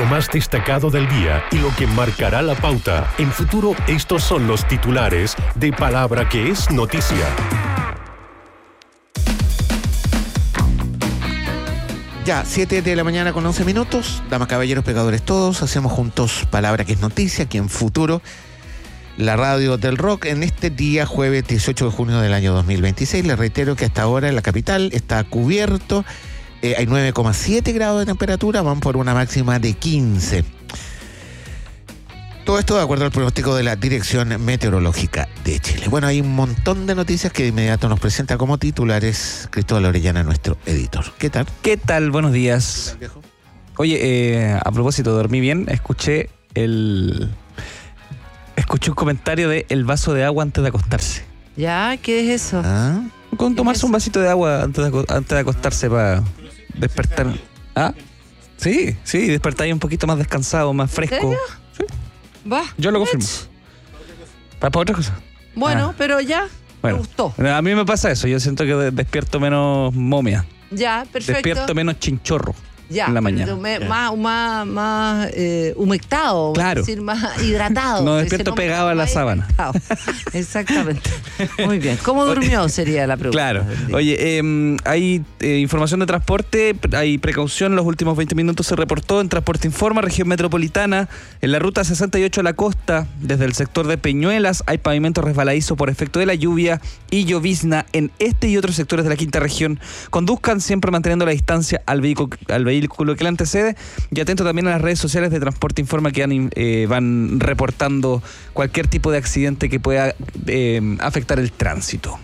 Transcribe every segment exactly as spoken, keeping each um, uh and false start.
Lo más destacado del día y lo que marcará la pauta. En Futuro, estos son los titulares de Palabra que es noticia. Ya, siete de la mañana con once minutos. Damas, caballeros, pecadores todos. Hacemos juntos Palabra que es noticia aquí en Futuro, la radio del rock, en este día jueves dieciocho de junio del año dos mil veintiséis. Les reitero que hasta ahora en la capital está cubierto, eh, hay nueve coma siete grados de temperatura, van por una máxima de quince. Todo esto de acuerdo al pronóstico de la Dirección Meteorológica de Chile. Bueno, hay un montón de noticias que de inmediato nos presenta como titulares Cristóbal Orellana, nuestro editor. ¿Qué tal? ¿Qué tal? Buenos días. ¿Qué tal, viejo? Oye, eh, a propósito, dormí bien, escuché el... Escuché un comentario de el vaso de agua antes de acostarse. ¿Ya? ¿Qué es eso? ¿Ah? Con tomarse un vasito de agua antes de, antes de acostarse para despertar. ¿Ah? Sí, sí, despertar ahí un poquito más descansado, más fresco. ¿En serio? Sí, Va. yo lo confirmo. ¿Para, para otra cosa? Bueno, Ah. pero ya Bueno, me gustó. A mí me pasa eso, yo siento que despierto menos momia. Ya, perfecto. Despierto menos chinchorro. Ya, en la pero mañana. me- Ya. más, más, más eh, humectado, Claro. es decir, más hidratado. No Ese despierto nombre pegado a la más sábana. humectado. Exactamente. Muy bien. ¿Cómo durmió? Sería la pregunta. Claro. Oye, eh, hay eh, información de transporte, hay precaución. Los últimos veinte minutos se reportó en Transporte Informa, región metropolitana, en la ruta sesenta y ocho a la costa, desde el sector de Peñuelas, hay pavimento resbaladizo por efecto de la lluvia y llovizna en este y otros sectores de la quinta región. Conduzcan siempre manteniendo la distancia al vehículo, al vehículo que le antecede, y atento también a las redes sociales de Transporte Informa que han, eh, van reportando cualquier tipo de accidente que pueda eh, afectar el tránsito.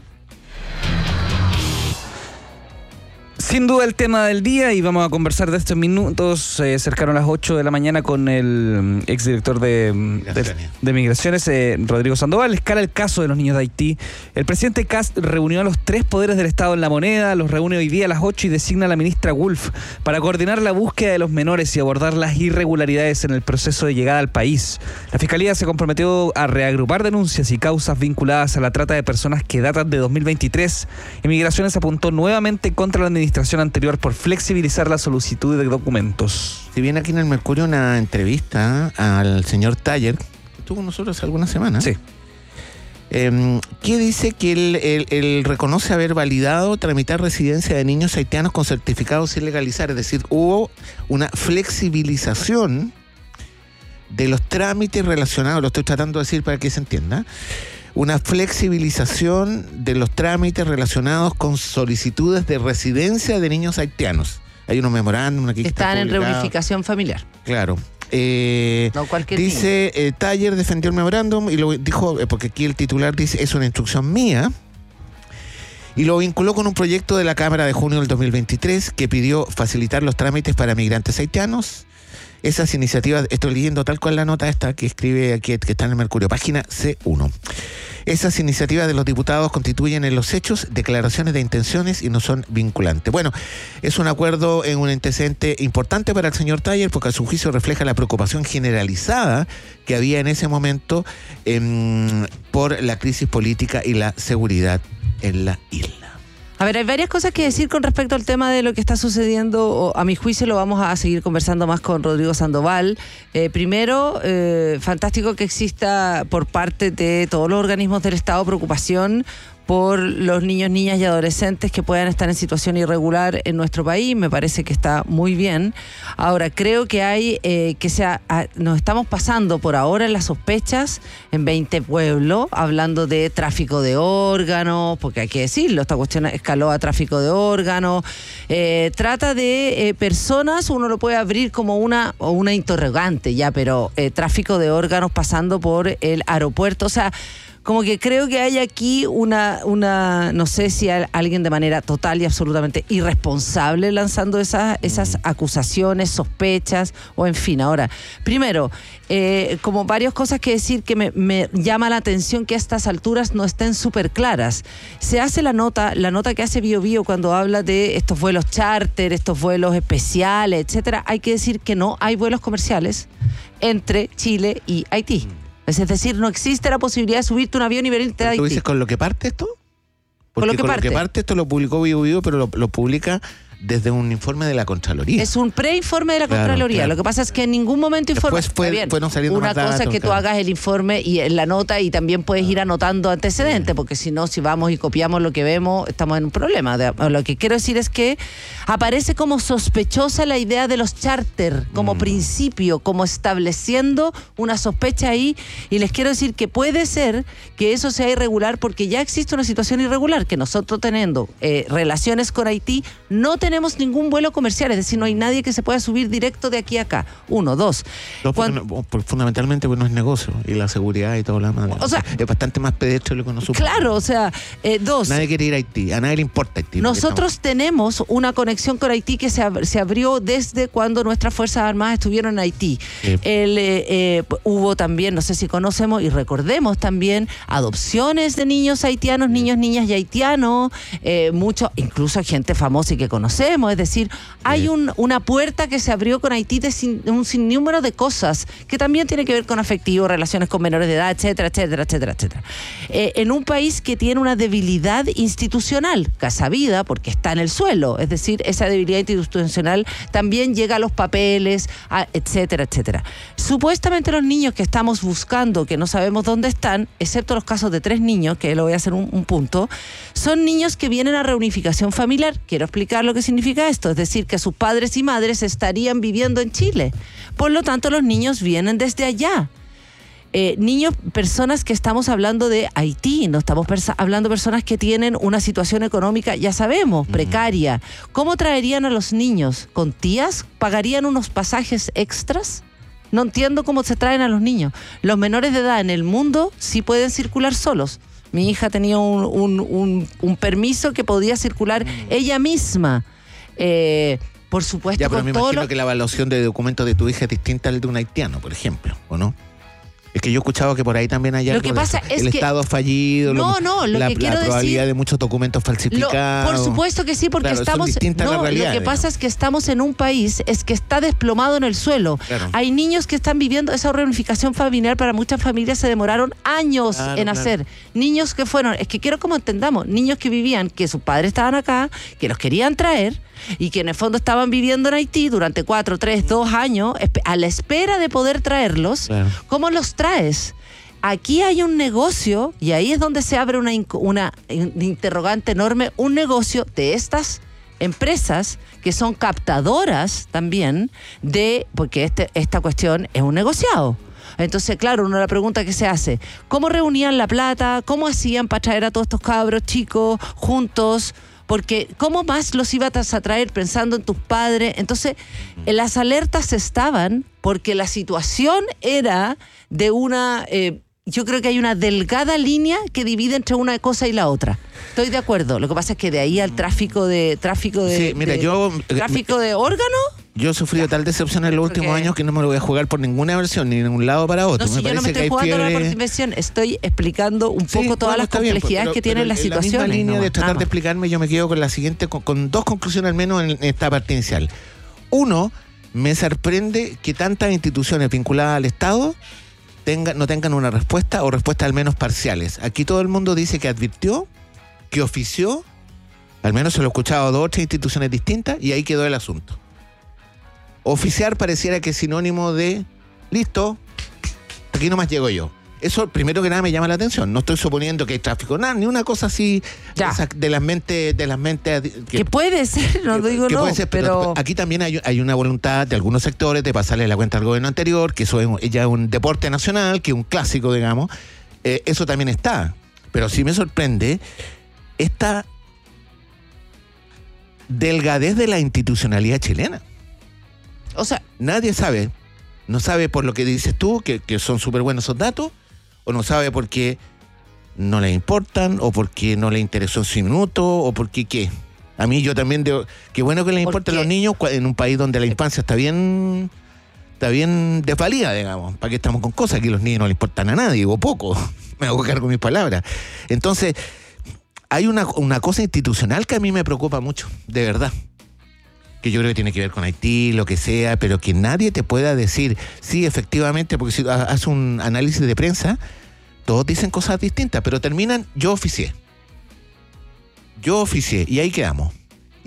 Sin duda el tema del día, y vamos a conversar de estos minutos, eh, cercano a las ocho de la mañana con el exdirector de, de, de Migraciones, eh, Rodrigo Sandoval. Escala el caso de los niños de Haití. El presidente Kast reunió a los tres poderes del Estado en La Moneda, los reúne hoy día a las ocho y designa a la ministra Wolf para coordinar la búsqueda de los menores y abordar las irregularidades en el proceso de llegada al país. La Fiscalía se comprometió a reagrupar denuncias y causas vinculadas a la trata de personas que datan de dos mil veintitrés. Migraciones apuntó nuevamente contra la administración anterior por flexibilizar la solicitud de documentos. Si viene aquí en el Mercurio una entrevista al señor Taller, que estuvo con nosotros algunas semanas. Sí. Eh, que dice que él, él- él reconoce haber validado tramitar residencia de niños haitianos con certificados sin legalizar. Es decir, hubo una flexibilización de los trámites relacionados, lo estoy tratando de decir para que se entienda, una flexibilización de los trámites relacionados con solicitudes de residencia de niños haitianos. Hay unos memorándum aquí que Están en publicado. reunificación familiar. Claro. Eh, No cualquier dice, eh, Taller defendió el memorándum y lo dijo, eh, porque aquí el titular dice, es una instrucción mía, y lo vinculó con un proyecto de la Cámara de junio del dos mil veintitrés que pidió facilitar los trámites para migrantes haitianos. Esas iniciativas, estoy leyendo tal cual la nota esta que escribe aquí, que está en el Mercurio, página C uno. Esas iniciativas de los diputados constituyen en los hechos declaraciones de intenciones y no son vinculantes. Bueno, es un acuerdo en un antecedente importante para el señor Taller porque a su juicio refleja la preocupación generalizada que había en ese momento em, por la crisis política y la seguridad en la isla. A ver, hay varias cosas que decir con respecto al tema de lo que está sucediendo. O, a mi juicio lo vamos a seguir conversando más con Rodrigo Sandoval. Eh, primero, eh, fantástico que exista por parte de todos los organismos del Estado preocupación por los niños, niñas y adolescentes que puedan estar en situación irregular en nuestro país. Me parece que está muy bien. Ahora, creo que hay eh, que sea, a, nos estamos pasando por ahora en las sospechas en veinte pueblos, hablando de tráfico de órganos, porque hay que decirlo, esta cuestión escaló a tráfico de órganos. Eh, trata de eh, personas, uno lo puede abrir como una, o una interrogante ya, pero eh, tráfico de órganos pasando por el aeropuerto, o sea, como que creo que hay aquí una, una no sé si hay alguien de manera total y absolutamente irresponsable lanzando esas, esas acusaciones, sospechas, o en fin. Ahora, primero, eh, como varias cosas que decir que me, me llama la atención que a estas alturas no estén súper claras. Se hace la nota, la nota que hace Bio Bio cuando habla de estos vuelos charter, estos vuelos especiales, etcétera. Hay que decir que no hay vuelos comerciales entre Chile y Haití. Es decir, no existe la posibilidad de subirte un avión y venirte a Haití. ¿Tú dices con lo que parte esto? Porque Con lo que con parte. lo que parte esto lo publicó Vivo Vivo, pero lo, lo publica desde un informe de la Contraloría. Es un preinforme de la Claro, Contraloría. claro. Lo que pasa es que en ningún momento informa. Después fue- Está bien. fueron saliendo Una más cosa datos, es que tú claro. hagas el informe y en la nota y también puedes ir anotando antecedentes, porque si no, si vamos y copiamos lo que vemos, estamos en un problema. De- lo que quiero decir es que aparece como sospechosa la idea de los charter como Mm. principio, como estableciendo una sospecha ahí, y les quiero decir que puede ser que eso sea irregular porque ya existe una situación irregular, que nosotros teniendo eh, relaciones con Haití no tenemos ningún vuelo comercial, es decir, no hay nadie que se pueda subir directo de aquí a acá. Uno, dos. No, porque Cuan- no- porque fundamentalmente pues, no es negocio y la seguridad y todo lo demás. O sea, es bastante más pedestre de lo que uno supone. Claro, o sea, eh, dos. Nadie quiere ir a Haití, a nadie le importa Haití. porque Nosotros tenemos una conexión con Haití que se, ab- se abrió desde cuando nuestras Fuerzas Armadas estuvieron en Haití. Sí. El, eh, eh, hubo también, no sé si conocemos y recordemos también, adopciones de niños haitianos, niños, niñas y haitianos, eh, mucho, incluso gente famosa y que conocemos. Es decir, hay Sí. un, una puerta que se abrió con Haití de sin- un sinnúmero de cosas que también tiene que ver con afectivo, relaciones con menores de edad, etcétera, etcétera, etcétera, etcétera. Eh, en un país que tiene una debilidad institucional, sabida porque está en el suelo, es decir, esa debilidad institucional también llega a los papeles, a- etcétera, etcétera. Supuestamente los niños que estamos buscando, que no sabemos dónde están, excepto los casos de tres niños, que lo voy a hacer un, un punto, son niños que vienen a reunificación familiar. Quiero explicar lo que significa esto, es decir, que sus padres y madres estarían viviendo en Chile. Por lo tanto, los niños vienen desde allá. Eh, niños, personas que estamos hablando de Haití, no estamos persa- hablando de personas que tienen una situación económica, ya sabemos, precaria. ¿Cómo traerían a los niños? ¿Con tías? ¿Pagarían unos pasajes extras? No entiendo cómo se traen a los niños. Los menores de edad en el mundo sí pueden circular solos. Mi hija tenía un, un, un, un permiso que podía circular ella misma. Eh, por supuesto, Ya, pero con me todo imagino lo- que la evaluación de documentos de tu hija es distinta al de un haitiano, por ejemplo, ¿o no? Es que yo he escuchado que por ahí también hay Lo algo que de pasa eso. es el que- Estado fallido, No, no, lo la, que quiero la probabilidad decir- de muchos documentos Lo- falsificados. por supuesto que sí, porque Claro, son estamos. distintas las No, lo que realidades, pasa ¿no? es que estamos en un país es que está desplomado en el suelo. Claro. Hay niños que están viviendo esa reunificación familiar. Para muchas familias se demoraron años Claro, en claro. hacer. Niños que fueron, es que quiero como entendamos, niños que vivían, que sus padres estaban acá, que los querían traer y que en el fondo estaban viviendo en Haití durante cuatro, tres, dos años, espe- a la espera de poder traerlos. Claro. ¿Cómo los traes? Aquí hay un negocio, y ahí es donde se abre una, inco- una in- interrogante enorme, un negocio de estas empresas que son captadoras también de, porque este, esta cuestión es un negociado. Entonces, claro, una de las preguntas que se hace, ¿cómo reunían la plata? ¿Cómo hacían para traer a todos estos cabros chicos juntos? Porque ¿cómo más los ibas a traer pensando en tus padres? Entonces, eh, las alertas estaban porque la situación era de una... eh, yo creo que hay una delgada línea que divide entre una cosa y la otra. Estoy de acuerdo. Lo que pasa es que de ahí al tráfico de... tráfico de Sí, mira, de- yo- ¿Tráfico de órganos? Yo he sufrido tal decepción en los últimos Porque- años que no me lo voy a jugar por ninguna versión, ni de un lado para otro. No, si yo no me parece que estoy hay jugando la fiebre- participación, estoy explicando un Sí, poco todas bueno, las está bien, complejidades pero- que tienen pero las en la situaciones. misma línea nomás, de tratar nada de más. explicarme, yo me quedo con la siguiente, con, con dos conclusiones al menos en esta parte inicial. Uno, me sorprende que tantas instituciones vinculadas al Estado tengan, no tengan una respuesta o respuestas al menos parciales. Aquí todo el mundo dice que advirtió, que ofició, al menos se lo he escuchado a dos o tres instituciones distintas y ahí quedó el asunto. Oficiar pareciera que es sinónimo de, listo, aquí nomás llego yo. Eso, primero que nada, me llama la atención. No estoy suponiendo que hay tráfico, nada, ni una cosa así Ya. esa- de las mentes, de las mentes Que puede ser, no que- digo que no, puede ser, pero... aquí también hay, hay una voluntad de algunos sectores de pasarle la cuenta al gobierno anterior, que eso es ya un deporte nacional, que es un clásico, digamos. Eh, eso también está. Pero sí me sorprende esta delgadez de la institucionalidad chilena. O sea, Nadie sabe. No sabe por lo que dices tú, que, que son súper buenos esos datos, o no sabe porque no le importan, o porque no le interesó en su minuto, o porque qué. A mí yo también digo, qué bueno que les importen Porque- los niños cua- en un país donde la infancia está bien, está bien desvalida, digamos. ¿Para qué estamos con cosas? Aquí los niños no le importan a nadie, o poco. Me hago cargo de mis palabras. Entonces, hay una, una cosa institucional que a mí me preocupa mucho, de verdad. Que yo creo que tiene que ver con Haití, lo que sea, pero que nadie te pueda decir, sí, efectivamente, porque si haces un análisis de prensa, todos dicen cosas distintas, pero terminan, yo oficié. Yo oficié, y ahí quedamos.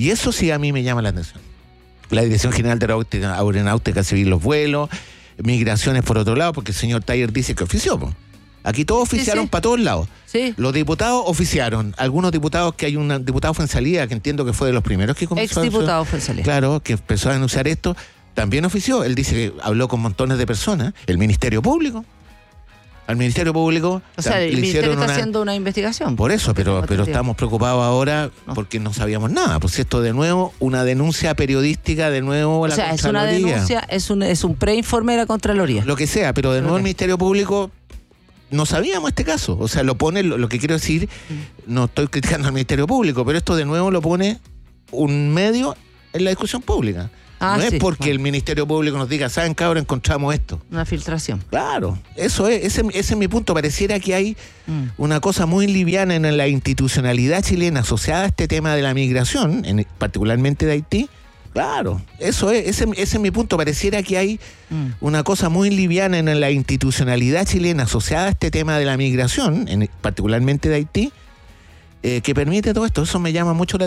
Y eso sí a mí me llama la atención. La Dirección General de Aeronáutica, Aeronáutica Civil, los vuelos, migraciones por otro lado, porque el señor Taller dice que ofició, po. Aquí todos oficiaron sí, sí. para todos lados. Sí. Los diputados oficiaron. Algunos diputados, que hay un diputado fue en salida, que entiendo que fue de los primeros que comenzó. Ex diputado fue en salida. Claro, que empezó a denunciar esto, también ofició. Él dice que habló con montones de personas. El Ministerio Público. Al Ministerio Público O sea, el le Ministerio hicieron está una... haciendo una investigación. Por eso, pero, Tengo pero entendido. estamos preocupados ahora No. porque no sabíamos nada. Pues esto de nuevo, una denuncia periodística, de nuevo O la sea, es una Contraloría. denuncia, es un, es un preinforme de la Contraloría. Lo que sea, pero de nuevo Ok. el Ministerio Público no sabíamos este caso. O sea, lo pone, lo, lo que quiero decir, no estoy criticando al Ministerio Público, pero esto de nuevo lo pone un medio en la discusión pública. Ah, no sí. es porque Bueno. el Ministerio Público nos diga, ¿saben, cabrón? Encontramos esto. Una filtración. Claro, eso es, ese, ese es mi punto. Pareciera que hay Mm. una cosa muy liviana en la institucionalidad chilena asociada a este tema de la migración, en, particularmente de Haití. Claro, eso es, ese, ese es mi punto. Pareciera que hay Mm. una cosa muy liviana en la institucionalidad chilena asociada a este tema de la migración, en, particularmente de Haití, eh, que permite todo esto. Eso me llama mucho la